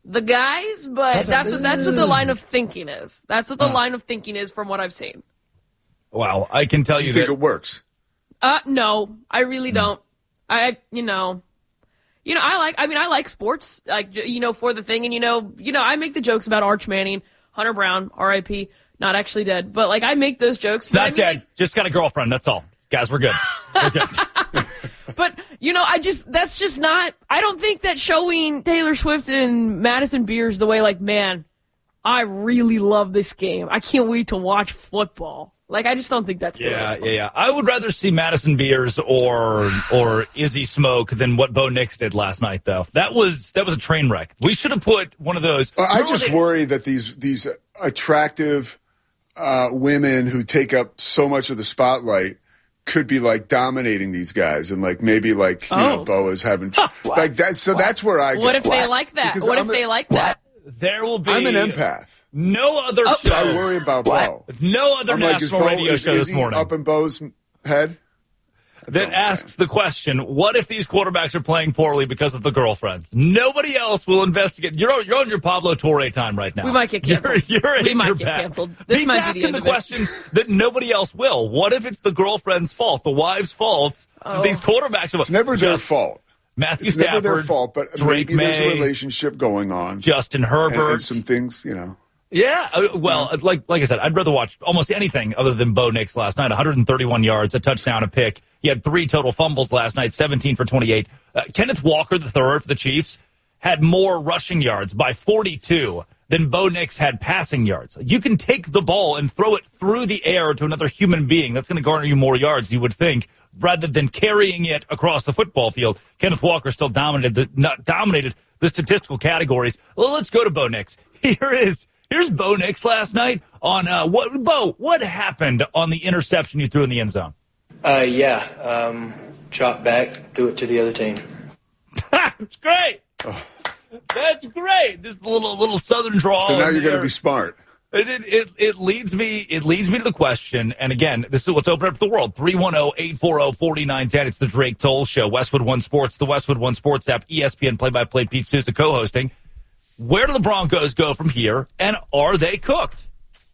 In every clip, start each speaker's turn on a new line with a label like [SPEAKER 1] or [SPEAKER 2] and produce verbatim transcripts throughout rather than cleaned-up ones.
[SPEAKER 1] the guys, but that's what that's what the line of thinking is. That's what the uh. line of thinking is from what I've seen.
[SPEAKER 2] Wow, I can tell
[SPEAKER 3] Do
[SPEAKER 2] you,
[SPEAKER 3] you think
[SPEAKER 2] that
[SPEAKER 3] it works?
[SPEAKER 1] Uh, no, I really mm. don't. I, you know, you know, I like. I mean, I like sports, like you know, for the thing, and you know, you know, I make the jokes about Arch Manning, Hunter Brown, R I P, not actually dead, but like I make those jokes.
[SPEAKER 2] Not
[SPEAKER 1] I mean,
[SPEAKER 2] dead,
[SPEAKER 1] like,
[SPEAKER 2] just got a girlfriend. That's all, guys. We're good. We're good.
[SPEAKER 1] But, you know, I just, that's just not, I don't think that showing Taylor Swift and Madison Beers the way, like, man, I really love this game. I can't wait to watch football. Like, I just don't think that's
[SPEAKER 2] yeah, yeah, yeah. I would rather see Madison Beers or or Izzy Smoke than what Bo Nix did last night, though. That was that was a train wreck. We should have put one of those.
[SPEAKER 3] Uh, I just they, worry that these these attractive uh, women who take up so much of the spotlight could be like dominating these guys, and like maybe like you oh. know Bo is having like that. So what? That's where I. Go.
[SPEAKER 1] What if they like that? Because what I'm if a, they like that?
[SPEAKER 2] There will be.
[SPEAKER 3] I'm an empath.
[SPEAKER 2] No other
[SPEAKER 1] oh.
[SPEAKER 2] show.
[SPEAKER 3] I worry about what?
[SPEAKER 2] Bo. No other
[SPEAKER 3] I'm
[SPEAKER 2] national
[SPEAKER 3] like,
[SPEAKER 2] radio
[SPEAKER 3] Bo, is,
[SPEAKER 2] show
[SPEAKER 3] is
[SPEAKER 2] this morning
[SPEAKER 3] up in Bo's head.
[SPEAKER 2] That asks the question, what if these quarterbacks are playing poorly because of the girlfriends? Nobody else will investigate. You're, you're on your Pablo Torre time right now.
[SPEAKER 1] We might get canceled.
[SPEAKER 2] You're, you're
[SPEAKER 1] we
[SPEAKER 2] in
[SPEAKER 1] might
[SPEAKER 2] your
[SPEAKER 1] get
[SPEAKER 2] bag.
[SPEAKER 1] canceled. This
[SPEAKER 2] He's
[SPEAKER 1] might
[SPEAKER 2] asking
[SPEAKER 1] be the,
[SPEAKER 2] the questions that nobody else will. What if it's the girlfriend's fault, the wife's fault?
[SPEAKER 1] Oh.
[SPEAKER 2] These quarterbacks are
[SPEAKER 3] It's never their fault.
[SPEAKER 2] Matthew
[SPEAKER 3] it's
[SPEAKER 2] Stafford,
[SPEAKER 3] never their fault, but
[SPEAKER 2] Drake
[SPEAKER 3] maybe there's
[SPEAKER 2] May,
[SPEAKER 3] a relationship going on.
[SPEAKER 2] Justin Herbert.
[SPEAKER 3] And, and some things, you know.
[SPEAKER 2] Yeah, uh, well,
[SPEAKER 3] yeah.
[SPEAKER 2] like like I said, I'd rather watch almost anything other than Bo Nix last night. one hundred thirty-one yards, a touchdown, a pick. He had three total fumbles last night, seventeen for twenty-eight. Uh, Kenneth Walker, the third for the Chiefs, had more rushing yards by forty-two than Bo Nix had passing yards. You can take the ball and throw it through the air to another human being. That's going to garner you more yards, you would think, rather than carrying it across the football field. Kenneth Walker still dominated the, not dominated the statistical categories. Well, let's go to Bo Nix. Here is here's Bo Nix last night on uh, what Bo. What happened on the interception you threw in the end zone?
[SPEAKER 4] Uh, yeah, um, chop back, threw it to the other team.
[SPEAKER 2] That's great. Oh. That's great. Just a little little southern drawl.
[SPEAKER 3] So now you're going to be smart.
[SPEAKER 2] It, it it it leads me it leads me to the question, and again, this is what's open up to the world. three one zero, eight four zero, four nine one zero. It's the Drake Toll Show. Westwood One Sports, the Westwood One Sports app, E S P N play-by-play, Pete Sousa co-hosting. Where do the Broncos go from here, and are they cooked?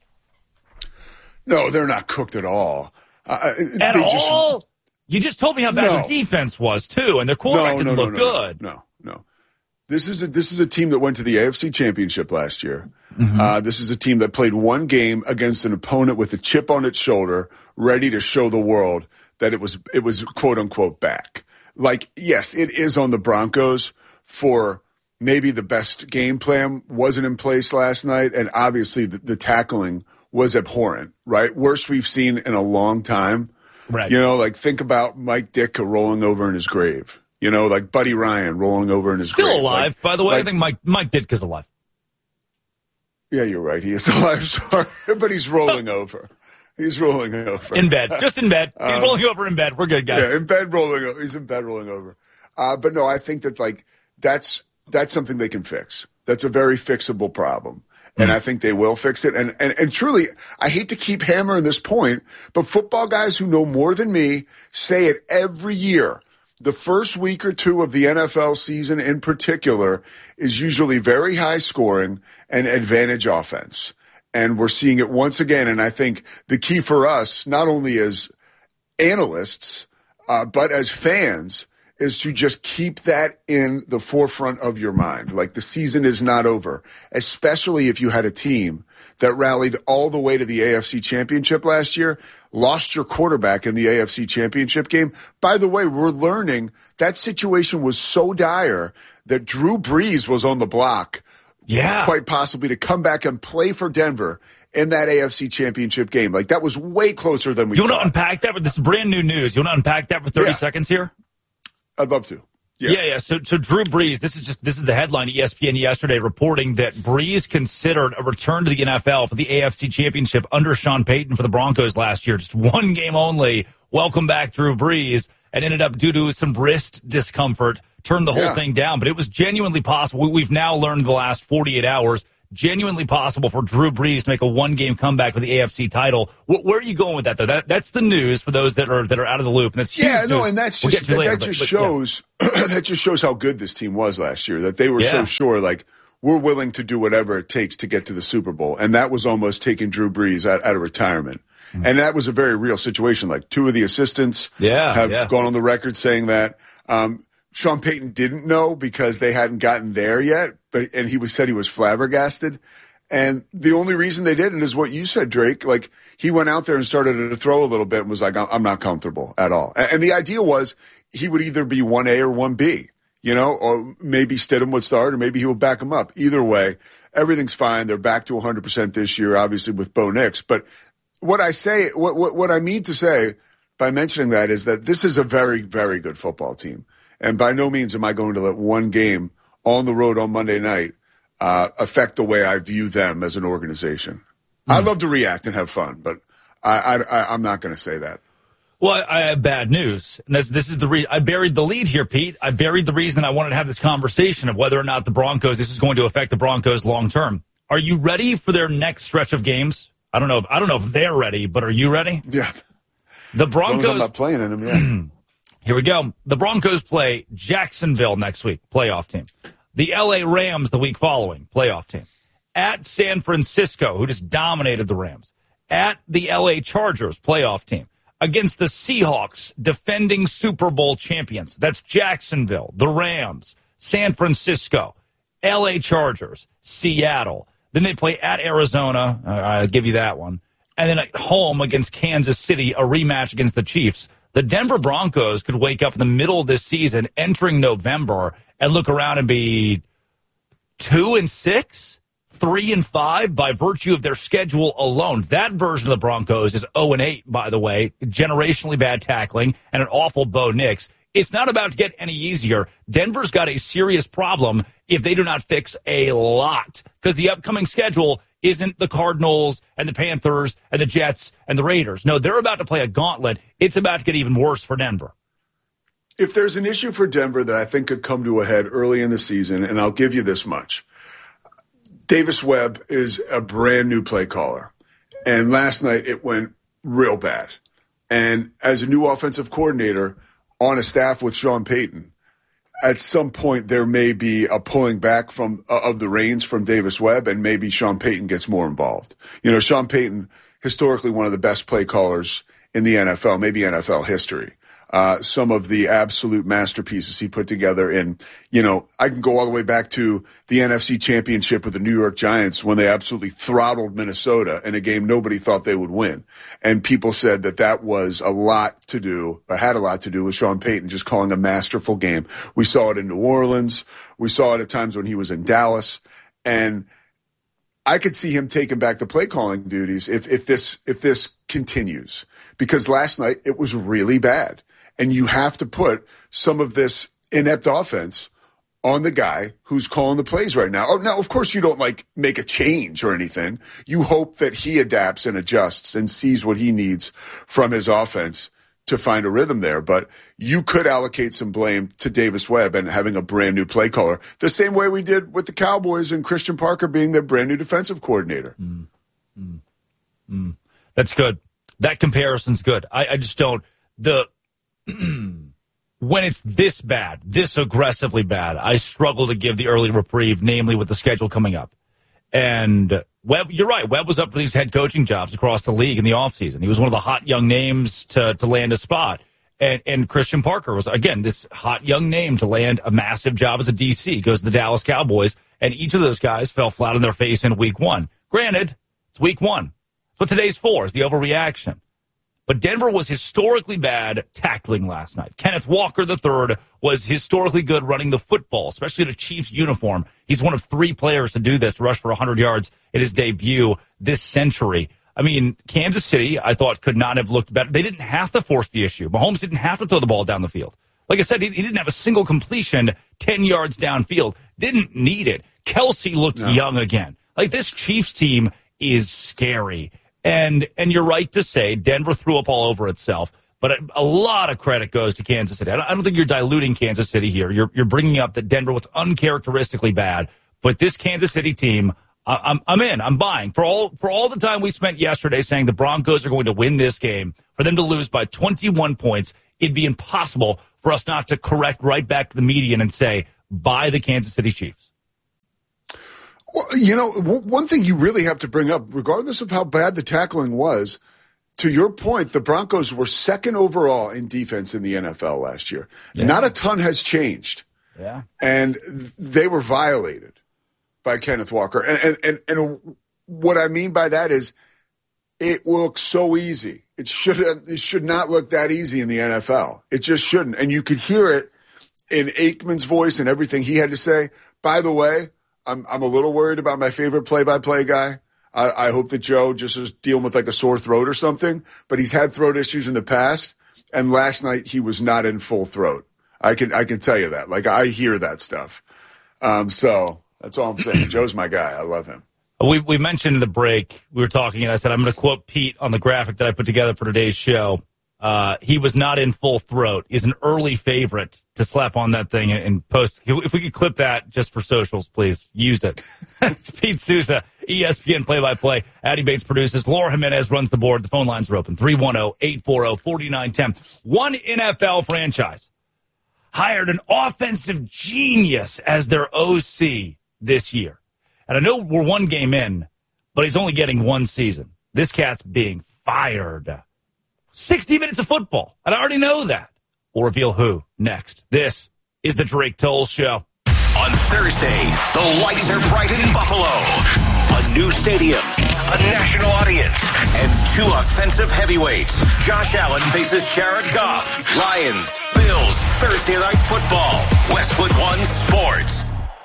[SPEAKER 3] No, they're not cooked at all. Uh,
[SPEAKER 2] at all? Just,
[SPEAKER 3] you
[SPEAKER 2] just told me how bad
[SPEAKER 3] no.
[SPEAKER 2] their defense was, too, and their quarterback
[SPEAKER 3] no, no,
[SPEAKER 2] didn't
[SPEAKER 3] no,
[SPEAKER 2] look
[SPEAKER 3] no,
[SPEAKER 2] good.
[SPEAKER 3] No, no, no. This is a this is a team that went to the A F C Championship last year.
[SPEAKER 2] Mm-hmm.
[SPEAKER 3] Uh, this is a team that played one game against an opponent with a chip on its shoulder, ready to show the world that it was it was quote unquote back. Like, yes, it is on the Broncos for maybe the best game plan wasn't in place last night, and obviously the, the tackling was abhorrent, right? Worst we've seen in a long time.
[SPEAKER 2] Right.
[SPEAKER 3] You know, like think about Mike Ditka rolling over in his grave. You know, like Buddy Ryan rolling over in his
[SPEAKER 2] Still
[SPEAKER 3] grave.
[SPEAKER 2] alive,
[SPEAKER 3] like,
[SPEAKER 2] by the way.
[SPEAKER 3] Like,
[SPEAKER 2] I think Mike Mike Ditka's alive.
[SPEAKER 3] Yeah, you're right. He is alive, sorry. But he's rolling over. He's rolling over.
[SPEAKER 2] In bed. Just in bed. He's um, rolling over in bed. We're good, guys.
[SPEAKER 3] Yeah, in bed rolling over. He's in bed rolling over. Uh, but no, I think that, like, that's that's something they can fix. That's a very fixable problem. And mm. I think they will fix it. And, and and truly, I hate to keep hammering this point, but football guys who know more than me say it every year. The first week or two of the N F L season in particular is usually very high scoring and advantage offense. And we're seeing it once again. And I think the key for us, not only as analysts, uh, but as fans, is to just keep that in the forefront of your mind. Like, the season is not over, especially if you had a team that rallied all the way to the A F C Championship last year, lost your quarterback in the A F C Championship game. By the way, we're learning that situation was so dire that Drew Brees was on the block,
[SPEAKER 2] yeah,
[SPEAKER 3] quite possibly to come back and play for Denver in that A F C Championship game. Like, that was way closer than we
[SPEAKER 2] you
[SPEAKER 3] thought.
[SPEAKER 2] You want to unpack that? This is brand new news. You want to unpack that for thirty
[SPEAKER 3] yeah.
[SPEAKER 2] seconds here?
[SPEAKER 3] I'd love to. Yeah.
[SPEAKER 2] yeah, yeah. So, so Drew Brees. This is just this is the headline. E S P N yesterday reporting that Brees considered a return to the N F L for the A F C Championship under Sean Payton for the Broncos last year. Just one game only. Welcome back, Drew Brees, and ended up due to some wrist discomfort, turned the whole
[SPEAKER 3] yeah.
[SPEAKER 2] thing down. But it was genuinely possible. We've now learned the last forty-eight hours. Genuinely possible for Drew Brees to make a one-game comeback for the A F C title. Where, where are you going with that, though? That, that's the news for those that are that are out of the loop, and it's huge
[SPEAKER 3] yeah, no,
[SPEAKER 2] news.
[SPEAKER 3] and that's
[SPEAKER 2] We'll
[SPEAKER 3] just that,
[SPEAKER 2] later,
[SPEAKER 3] that just
[SPEAKER 2] but, but,
[SPEAKER 3] shows
[SPEAKER 2] yeah.
[SPEAKER 3] that just shows how good this team was last year. That they were
[SPEAKER 2] yeah.
[SPEAKER 3] so sure, like we're willing to do whatever it takes to get to the Super Bowl. And that was almost taking Drew Brees out, out of retirement. Mm-hmm. And that was a very real situation. Like two of the assistants
[SPEAKER 2] yeah,
[SPEAKER 3] have
[SPEAKER 2] yeah.
[SPEAKER 3] gone on the record saying that. Um, Sean Payton didn't know because they hadn't gotten there yet, but and he was said he was flabbergasted. And the only reason they didn't is what you said, Drake. Like, he went out there and started to throw a little bit and was like, I'm not comfortable at all. And the idea was he would either be one A or one B, you know, or maybe Stidham would start or maybe he would back him up. Either way, everything's fine. They're back to one hundred percent this year, obviously, with Bo Nix. But what I say, what, what, what I mean to say by mentioning that is that this is a very, very good football team. And by no means am I going to let one game on the road on Monday night uh, affect the way I view them as an organization. Mm. I love to react and have fun, but I, I, I, I'm not going to say that.
[SPEAKER 2] Well, I have bad news. And this, this is the re- I buried the lead here, Pete. I buried the reason I wanted to have this conversation of whether or not the Broncos, this is going to affect the Broncos long term. Are you ready for their next stretch of games? I don't know if I don't know if they're ready, but are you ready?
[SPEAKER 3] Yeah.
[SPEAKER 2] The Broncos.
[SPEAKER 3] As long as I'm not playing in them, yeah.
[SPEAKER 2] Here we go. The Broncos play Jacksonville next week, playoff team. The L A Rams the week following, playoff team. At San Francisco, who just dominated the Rams. At the L A Chargers, playoff team. Against the Seahawks, defending Super Bowl champions. That's Jacksonville, the Rams, San Francisco, L A Chargers, Seattle. Then they play at Arizona. Uh, I'll give you that one. And then at home against Kansas City, a rematch against the Chiefs. The Denver Broncos could wake up in the middle of this season, entering November, and look around and be two and six, three and five by virtue of their schedule alone. That version of the Broncos is zero and eight, by the way, generationally bad tackling and an awful Bo Nix. It's not about to get any easier. Denver's got a serious problem if they do not fix a lot, because the upcoming schedule isn't the Cardinals and the Panthers and the Jets and the Raiders. No, they're about to play a gauntlet. It's about to get even worse for Denver.
[SPEAKER 3] If there's an issue for Denver that I think could come to a head early in the season, and I'll give you this much. Davis Webb is a brand new play caller. And last night it went real bad. And as a new offensive coordinator on a staff with Sean Payton, at some point there may be a pulling back from uh, of the reins from Davis Webb, and maybe Sean Payton gets more involved. You know, Sean Payton, historically one of the best play callers in the N F L, maybe N F L history. Uh, some of the absolute masterpieces he put together in, you know, I can go all the way back to the N F C Championship with the New York Giants when they absolutely throttled Minnesota in a game nobody thought they would win. And people said that that was a lot to do, or had a lot to do with Sean Payton just calling a masterful game. We saw it in New Orleans. We saw it at times when he was in Dallas. And I could see him taking back the play calling duties if, if this, if this continues, because last night it was really bad. And you have to put some of this inept offense on the guy who's calling the plays right now. Oh, now, of course, you don't like make a change or anything. You hope that he adapts and adjusts and sees what he needs from his offense to find a rhythm there. But you could allocate some blame to Davis Webb and having a brand new play caller, the same way we did with the Cowboys and Christian Parker being their brand new defensive coordinator.
[SPEAKER 2] Mm, mm, mm. That's good. That comparison's good. I, I just don't the. When it's this bad, this aggressively bad, I struggle to give the early reprieve, namely with the schedule coming up. And Webb, you're right, Webb was up for these head coaching jobs across the league in the offseason. He was one of the hot young names to, to land a spot. And, and Christian Parker was, again, this hot young name to land a massive job as a D C. He goes to the Dallas Cowboys, and each of those guys fell flat on their face in week one. Granted, it's week one. That's what today's for, is the overreaction. But Denver was historically bad tackling last night. Kenneth Walker the third was historically good running the football, especially in a Chiefs uniform. He's one of three players to do this, to rush for one hundred yards in his debut this century. I mean, Kansas City, I thought, could not have looked better. They didn't have to force the issue. Mahomes didn't have to throw the ball down the field. Like I said, he, he didn't have a single completion ten yards downfield. Didn't need it. Kelsey looked no. young again. Like, this Chiefs team is scary. And and you're right to say Denver threw up all over itself, but a, a lot of credit goes to Kansas City. I don't, I don't think you're diluting Kansas City here. You're you're bringing up that Denver was uncharacteristically bad, but this Kansas City team, I, I'm I'm in. I'm buying for all for all the time we spent yesterday saying the Broncos are going to win this game. For them to lose by twenty-one points, it'd be impossible for us not to correct right back to the median and say buy the Kansas City Chiefs.
[SPEAKER 3] Well, you know, w- one thing you really have to bring up, regardless of how bad the tackling was, to your point, the Broncos were second overall in defense in the N F L last year. Yeah. Not a ton has changed.
[SPEAKER 2] Yeah.
[SPEAKER 3] And they were violated by Kenneth Walker. And, and, and, and what I mean by that is it looks so easy. It should, it should not look that easy in the N F L. It just shouldn't. And you could hear it in Aikman's voice and everything he had to say. By the way, I'm I'm a little worried about my favorite play-by-play guy. I, I hope that Joe just is dealing with like a sore throat or something, but he's had throat issues in the past, and last night he was not in full throat. I can I can tell you that. Like, I hear that stuff. Um, so that's all I'm saying. Joe's my guy. I love him.
[SPEAKER 2] We we mentioned in the break, we were talking, and I said I'm going to quote Pete on the graphic that I put together for today's show. Uh, he was not in full throat. He's an early favorite to slap on that thing and, and post. If we could clip that just for socials, please use it. It's Pete Sousa, E S P N play-by-play. Addie Bates produces. Laura Jimenez runs the board. The phone lines are open. three one zero, eight four zero, four nine one zero. One N F L franchise hired an offensive genius as their O C this year. And I know we're one game in, but he's only getting one season. This cat's being fired. sixty minutes of football, and I already know that. We'll reveal who next. This is the Drake Toll Show.
[SPEAKER 5] On Thursday, the lights are bright in Buffalo. A new stadium, a national audience, and two offensive heavyweights. Josh Allen faces Jared Goff. Lions, Bills, Thursday Night Football. Westwood One Sports.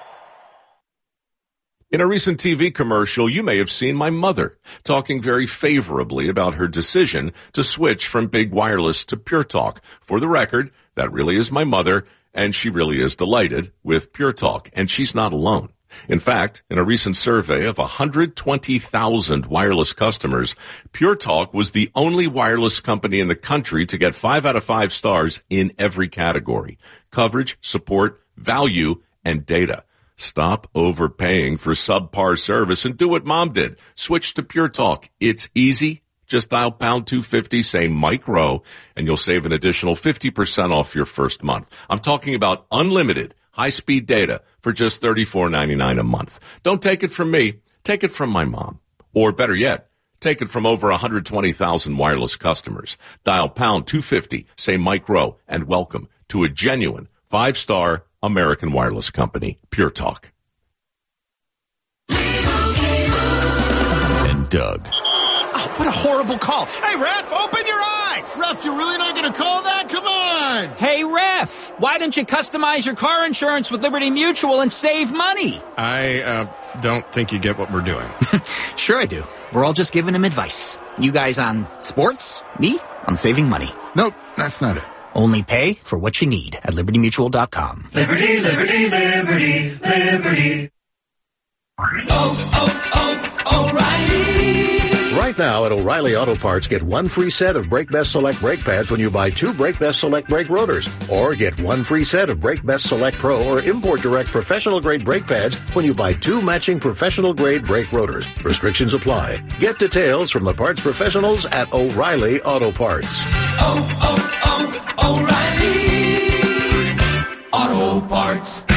[SPEAKER 6] In a recent T V commercial, you may have seen my mother talking very favorably about her decision to switch from Big Wireless to Pure Talk. For the record, that really is my mother, and she really is delighted with Pure Talk, and she's not alone. In fact, in a recent survey of one hundred twenty thousand wireless customers, Pure Talk was the only wireless company in the country to get five out of five stars in every category: coverage, support, value, and data. Stop overpaying for subpar service and do what Mom did. Switch to Pure Talk. It's easy. Just dial pound two fifty, say Mike Rowe, and you'll save an additional fifty percent off your first month. I'm talking about unlimited high-speed data for just thirty-four ninety-nine a month. Don't take it from me. Take it from my mom. Or better yet, take it from over one hundred twenty thousand wireless customers. Dial pound two fifty, say Mike Rowe, and welcome to a genuine five-star American wireless company, Pure Talk.
[SPEAKER 5] And Doug.
[SPEAKER 7] Oh, what a horrible call. Hey, ref, open your eyes.
[SPEAKER 8] Ref, you're really not going to call that? Come on.
[SPEAKER 9] Hey, ref, why don't you customize your car insurance with Liberty Mutual and save money?
[SPEAKER 7] I uh, don't think you get what we're doing.
[SPEAKER 9] Sure I do. We're all just giving him advice. You guys on sports, me on saving money.
[SPEAKER 8] Nope, that's not it.
[SPEAKER 9] Only pay for what you need at liberty mutual dot com.
[SPEAKER 10] Liberty, liberty, liberty, liberty. Oh, oh, oh, O'Reilly.
[SPEAKER 11] Right now at O'Reilly Auto Parts, get one free set of Brake Best Select brake pads when you buy two Brake Best Select brake rotors. Or get one free set of Brake Best Select Pro or Import Direct professional grade brake pads when you buy two matching professional grade brake rotors. Restrictions apply. Get details from the parts professionals at O'Reilly Auto Parts.
[SPEAKER 10] Oh, oh, oh, O'Reilly Auto Parts.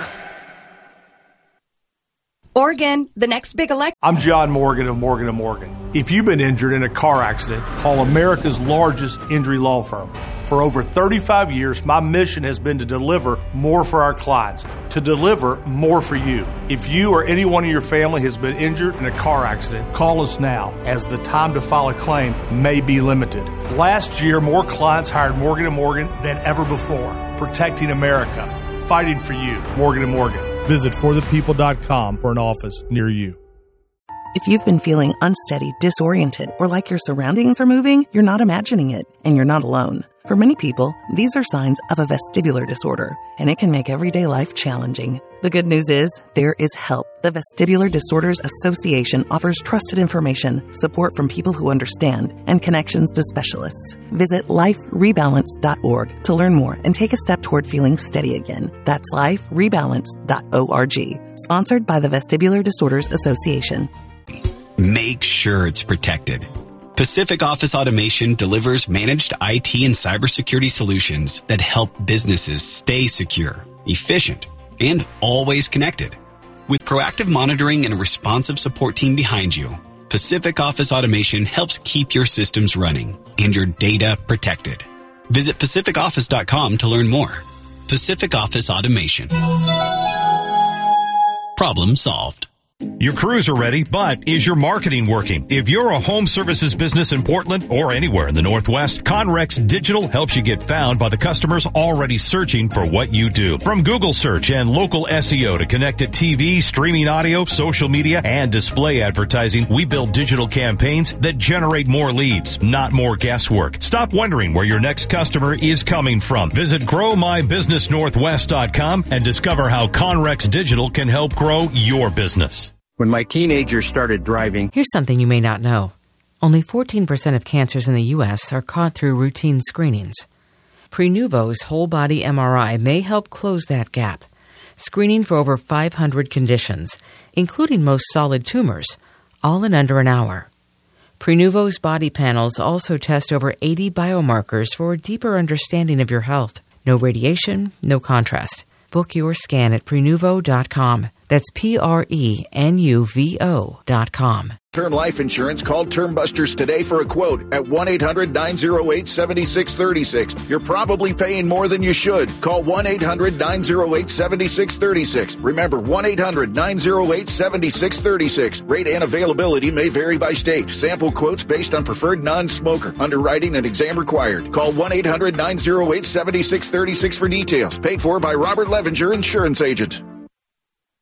[SPEAKER 12] Oregon, the next big election.
[SPEAKER 13] I'm John Morgan of Morgan and Morgan. If you've been injured in a car accident, call America's largest injury law firm. For over thirty-five years, my mission has been to deliver more for our clients, to deliver more for you. If you or anyone in your family has been injured in a car accident, call us now, as the time to file a claim may be limited. Last year, more clients hired Morgan and Morgan than ever before, protecting America, fighting for you. Morgan and Morgan. Visit for the people dot com for an office near you.
[SPEAKER 14] If you've been feeling unsteady, disoriented, or like your surroundings are moving, you're not imagining it, and you're not alone. For many people, these are signs of a vestibular disorder, and it can make everyday life challenging. The good news is, there is help. The Vestibular Disorders Association offers trusted information, support from people who understand, and connections to specialists. Visit life rebalance dot org to learn more and take a step toward feeling steady again. That's life rebalance dot org. Sponsored by the Vestibular Disorders Association.
[SPEAKER 15] Make sure it's protected. Pacific Office Automation delivers managed I T and cybersecurity solutions that help businesses stay secure, efficient, and always connected. With proactive monitoring and a responsive support team behind you, Pacific Office Automation helps keep your systems running and your data protected. Visit pacific office dot com to learn more. Pacific Office Automation. Problem solved.
[SPEAKER 16] Your crews are ready, but is your marketing working? If you're a home services business in Portland or anywhere in the Northwest, Conrex Digital helps you get found by the customers already searching for what you do. From Google search and local S E O to connected T V, streaming audio, social media, and display advertising, we build digital campaigns that generate more leads, not more guesswork. Stop wondering where your next customer is coming from. Visit grow my business northwest dot com and discover how Conrex Digital can help grow your business.
[SPEAKER 17] When my teenager started driving...
[SPEAKER 18] Here's something you may not know. Only fourteen percent of cancers in the U S are caught through routine screenings. Prenuvo's whole-body M R I may help close that gap, screening for over five hundred conditions, including most solid tumors, all in under an hour. Prenuvo's body panels also test over eighty biomarkers for a deeper understanding of your health. No radiation, no contrast. Book your scan at prenuvo dot com. That's P R E N U V O dot com.
[SPEAKER 19] Term life insurance. Call Term Busters today for a quote at one eight hundred nine oh eight seven six three six. You're probably paying more than you should. Call one eight hundred nine oh eight seven six three six. Remember, one eight hundred nine oh eight seven six three six. Rate and availability may vary by state. Sample quotes based on preferred non-smoker. Underwriting and exam required. Call one eight hundred nine oh eight seven six three six for details. Paid for by Robert Levinger, Insurance Agent.